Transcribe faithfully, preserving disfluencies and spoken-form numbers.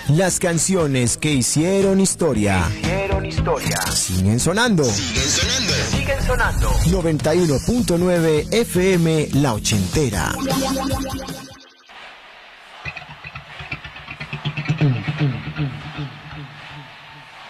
Las canciones que hicieron historia. Hicieron historia. Siguen sonando. Siguen sonando. Siguen sonando. noventa y uno punto nueve F M La Ochentera. Mm, mm, mm.